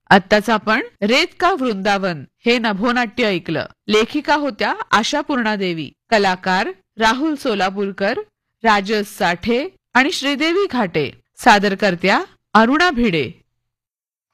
आत्ताच आपण रेत का वृंदावन हे नभोनाट्य ऐकलं. लेखिका होत्या आशापूर्णा देवी, कलाकार राहुल सोलापूरकर, राजस साठे आणि श्रीदेवी घाटे, सादरकर्त्या अरुणा भिडे.